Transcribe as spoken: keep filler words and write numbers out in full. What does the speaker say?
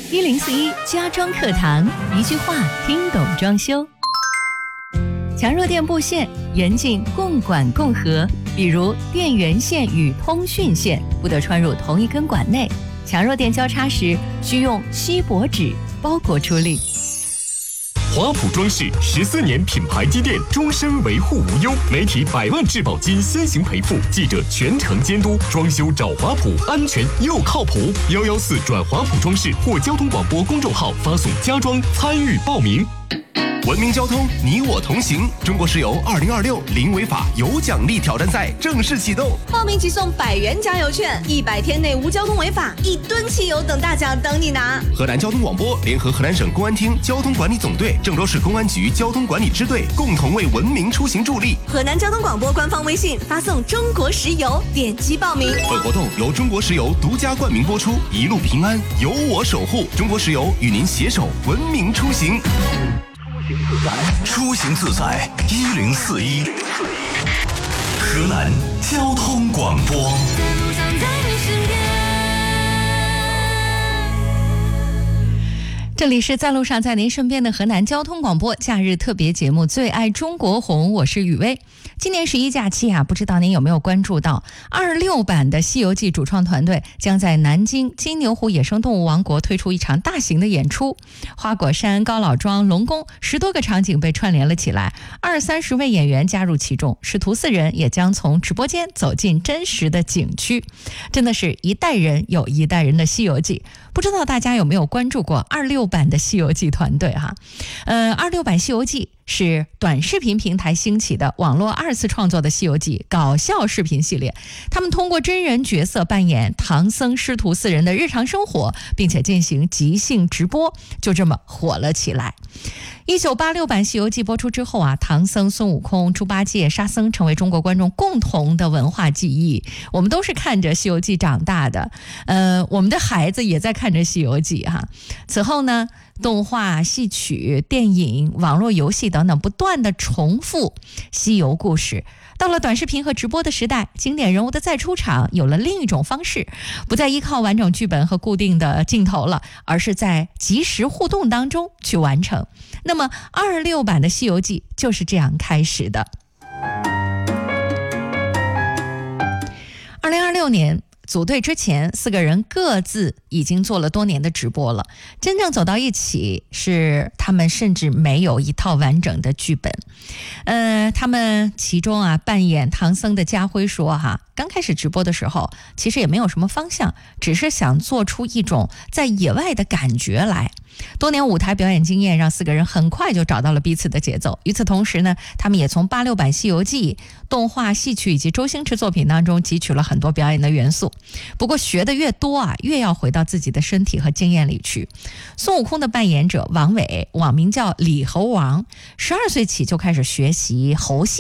一零四一家装课堂，一句话听懂装修。强弱电布线严禁共管共合，比如电源线与通讯线不得穿入同一根管内。强弱电交叉时，需用锡箔纸包裹处理。 华普装饰十四年品牌积淀，终身维护无忧，媒体百万质保金先行赔付，记者全程监督，装修找华普，安全又靠谱。幺幺四转华普装饰或交通广播公众号发送家装参与报名。 文明交通，你我同行。中国石油二零二六零违法有奖励挑战赛正式启动， 报名即送百元加油券，一百天内无交通违法，一吨汽油等大奖等你拿。 河南交通广播联合河南省公安厅交通管理总队、郑州市公安局交通管理支队共同为文明出行助力。 河南交通广播官方微信发送中国石油，点击报名。 本活动由中国石油独家冠名播出，一路平安，有我守护。中国石油与您携手文明出行。 出行自在一零四一，河南交通广播。 这里是在路上在您身边的河南交通广播假日特别节目《最爱中国红》，我是雨薇。今年十一假期啊，不知道您有没有关注到二六版的《西游记》主创团队将在南京金牛湖野生动物王国推出一场大型的演出，花果山、高老庄、龙宫十多个场景被串联了起来，二三十位演员加入其中，师徒四人也将从直播间走进真实的景区，真的是一代人有一代人的《西游记》。不知道大家有没有关注过二六版的《西游记》团队哈？呃，二六版《西游记》是短视频平台兴起的网络二次创作的《西游记》搞笑视频系列，他们通过真人角色扮演唐僧师徒四人的日常生活，并且进行即兴直播，就这么火了起来。一九八六版《西游记》播出之后啊，唐僧、孙悟空、猪八戒、沙僧成为中国观众共同的文化记忆。我们都是看着《西游记》长大的，呃，我们的孩子也在看着《西游记》哈。此后呢，动画、戏曲、电影、网络游戏等等不断的重复西游故事。到了短视频和直播的时代，经典人物的再出场有了另一种方式，不再依靠完整剧本和固定的镜头了，而是在即时互动当中去完成。那么二六版的《西游记》就是这样开始的。二零二六年组队之前，四个人各自已经做了多年的直播了，真正走到一起是他们甚至没有一套完整的剧本。呃，他们其中啊扮演唐僧的家辉说哈，刚开始直播的时候其实也没有什么方向，只是想做出一种在野外的感觉来。多年舞台表演经验让四个人很快就找到了彼此的节奏。与此同时呢，他们也从八六版《西游记》动画、戏曲以及周星驰作品当中汲取了很多表演的元素。不过学的越多啊，越要回到自己的身体和经验里去。孙悟空的扮演者王伟，网名叫李猴王，十二岁起就开始学习猴戏。